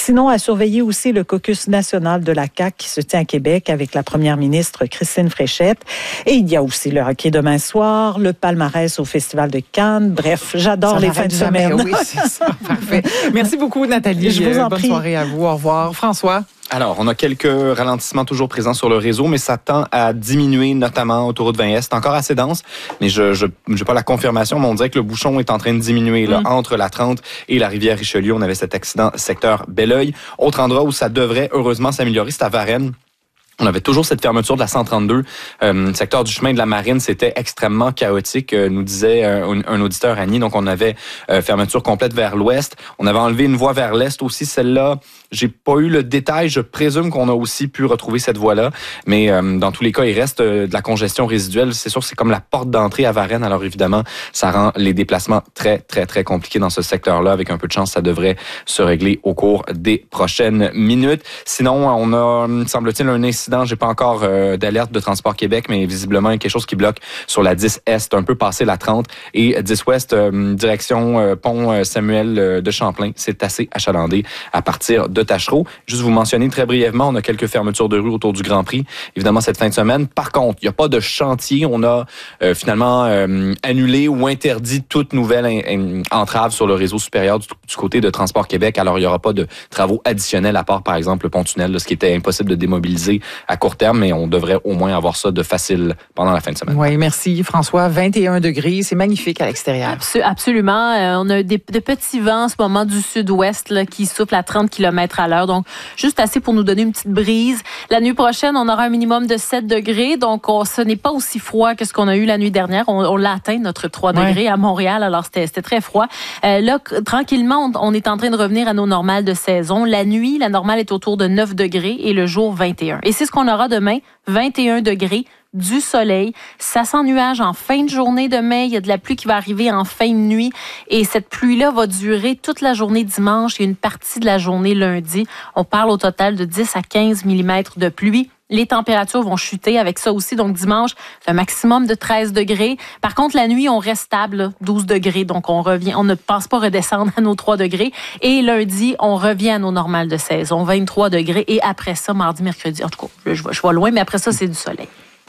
Sinon, à surveiller aussi le caucus national de la CAQ qui se tient à Québec avec la première ministre Christine Fréchette. Et il y a aussi le hockey demain soir, le palmarès au Festival de Cannes. Bref, j'adore les fins de semaine. Oui, c'est ça. Parfait. Merci beaucoup, Nathalie. Je vous en prie. prie. Bonne soirée à vous. Au revoir. François? Alors, on a quelques ralentissements toujours présents sur le réseau, mais ça tend à diminuer, notamment autoroute 20S. C'est encore assez dense, mais je n'ai pas la confirmation, mais on dirait que le bouchon est en train de diminuer là, entre la 30 et la rivière Richelieu. On avait cet accident secteur Belleuil. Autre endroit où ça devrait heureusement s'améliorer, c'est à Varennes. On avait toujours cette fermeture de la 132. Secteur du chemin de la Marine, c'était extrêmement chaotique, nous disait un auditeur, Annie. Donc, on avait fermeture complète vers l'ouest. On avait enlevé une voie vers l'est aussi. Celle-là, j'ai pas eu le détail. Je présume qu'on a aussi pu retrouver cette voie-là. Mais dans tous les cas, il reste de la congestion résiduelle. C'est sûr que c'est comme la porte d'entrée à Varennes. Alors, évidemment, ça rend les déplacements très, très, très compliqués dans ce secteur-là. Avec un peu de chance, ça devrait se régler au cours des prochaines minutes. Sinon, on a, semble-t-il, un incident. J'ai pas encore d'alerte de Transport Québec, mais visiblement, il y a quelque chose qui bloque sur la 10 Est, un peu passé la 30. Et 10 Ouest, direction pont Samuel de Champlain. C'est assez achalandé à partir de Tachereau. Juste vous mentionner très brièvement, on a quelques fermetures de rue autour du Grand Prix, évidemment, cette fin de semaine. Par contre, il n'y a pas de chantier. On a finalement annulé ou interdit toute nouvelle entrave sur le réseau supérieur du côté de Transport Québec. Alors, il n'y aura pas de travaux additionnels à part, par exemple, le pont-tunnel, ce qui était impossible de démobiliser à court terme, mais on devrait au moins avoir ça de facile pendant la fin de semaine. Oui, merci François. 21 degrés, c'est magnifique à l'extérieur. Absolument. On a de petits vents en ce moment du sud-ouest là, qui soufflent à 30 km à l'heure, donc juste assez pour nous donner une petite brise. La nuit prochaine, on aura un minimum de 7 degrés, donc ce n'est pas aussi froid que ce qu'on a eu la nuit dernière. On l'a atteint, notre 3 degrés à Montréal, alors c'était très froid. Là, tranquillement, on est en train de revenir à nos normales de saison. La nuit, la normale est autour de 9 degrés et le jour 21. Et c'est ce qu'on aura demain, 21 degrés, du soleil. Ça sent nuage en fin de journée demain. Il y a de la pluie qui va arriver en fin de nuit. Et cette pluie-là va durer toute la journée dimanche et une partie de la journée lundi. On parle au total de 10 à 15 mm de pluie. Les températures vont chuter avec ça aussi. Donc, dimanche, un maximum de 13 degrés. Par contre, la nuit, on reste stable, 12 degrés. Donc, on ne pense pas redescendre à nos 3 degrés. Et lundi, on revient à nos normales de saison, 23 degrés. Et après ça, mardi, mercredi, en tout cas, je vais loin, mais après ça, c'est du soleil.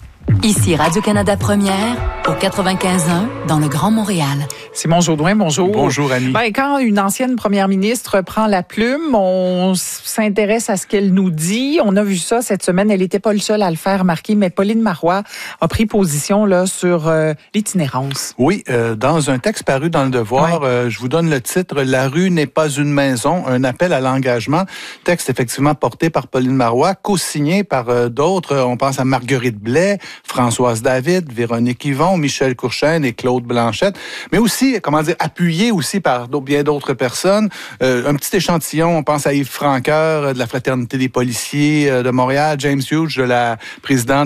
Ici Radio-Canada Première, au 95.1, dans le Grand Montréal. Simon Jaudoin, bonjour. Bonjour, Annie. Quand une ancienne première ministre prend la plume, on s'intéresse à ce qu'elle nous dit. On a vu ça cette semaine. Elle n'était pas le seul à le faire remarquer, mais Pauline Marois a pris position là, sur l'itinérance. Oui, dans un texte paru dans Le Devoir, je vous donne le titre « La rue n'est pas une maison, un appel à l'engagement ». Texte effectivement porté par Pauline Marois, co-signé par d'autres. On pense à Marguerite Blais, Françoise David, Véronique Yvon, Michel Courchaine et Claude Blanchette, mais aussi, appuyé aussi par bien d'autres personnes. Un petit échantillon, on pense à Yves Franqueur de la Fraternité des policiers de Montréal, James Hughes, de la présidente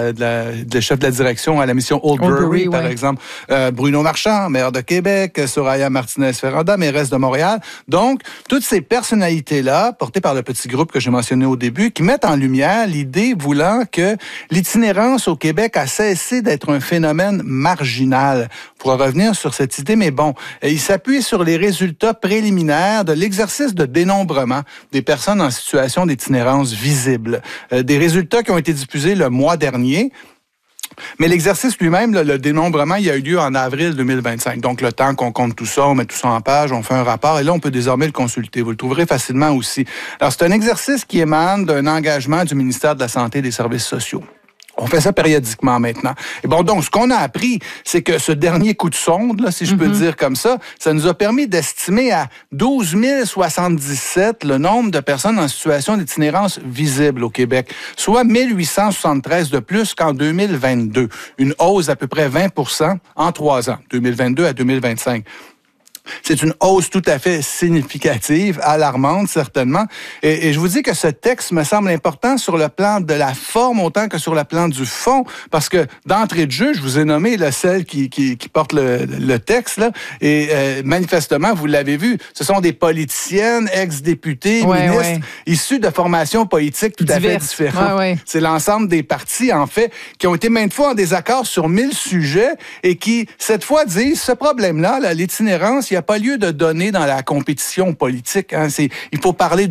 de chef de la direction à la mission Oldbury, par exemple, Bruno Marchand, maire de Québec, Soraya Martinez-Ferranda, mairesse de Montréal. Donc, toutes ces personnalités-là, portées par le petit groupe que j'ai mentionné au début, qui mettent en lumière l'idée voulant que l'itinérance au Québec a cessé d'être un phénomène marginal. On pourra revenir sur cette idée, mais bon, il s'appuie sur les résultats préliminaires de l'exercice de dénombrement des personnes en situation d'itinérance visible. Des résultats qui ont été diffusés le mois dernier. Mais l'exercice lui-même, le dénombrement, il a eu lieu en avril 2025. Donc, le temps qu'on compte tout ça, on met tout ça en page, on fait un rapport, et là, on peut désormais le consulter. Vous le trouverez facilement aussi. Alors, c'est un exercice qui émane d'un engagement du ministère de la Santé et des Services sociaux. On fait ça périodiquement maintenant. Et bon, donc, ce qu'on a appris, c'est que ce dernier coup de sonde, là, si je peux dire comme ça nous a permis d'estimer à 12 077 le nombre de personnes en situation d'itinérance visible au Québec, soit 1873 de plus qu'en 2022. Une hausse d'à peu près 20% en 3 ans, 2022 à 2025. C'est une hausse tout à fait significative, alarmante certainement. Et je vous dis que ce texte me semble important sur le plan de la forme autant que sur le plan du fond, parce que d'entrée de jeu, je vous ai nommé celle qui porte le texte, là, et manifestement, vous l'avez vu, ce sont des politiciennes, ex-députés, ministres, issus de formations politiques tout à fait différentes. C'est l'ensemble des partis, en fait, qui ont été maintes fois en désaccord sur 1000 sujets et qui, cette fois, disent, ce problème-là, l'itinérance, il n'y a pas lieu de donner dans la compétition politique. Il faut parler